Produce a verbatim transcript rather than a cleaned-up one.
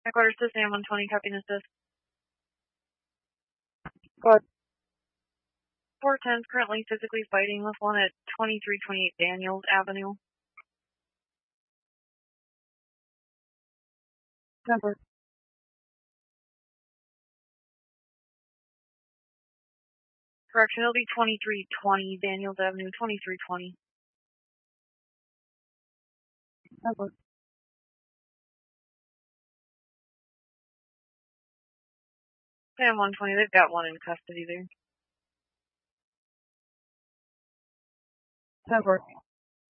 Headquarters to Sam one twenty, copy and assist. Go ahead. four ten is currently physically fighting with one at twenty-three twenty-eight Daniels Avenue. Number. Correction, it'll be twenty-three twenty Daniels Avenue, twenty-three twenty. Number. Sam one twenty, they've got one in custody there. Number.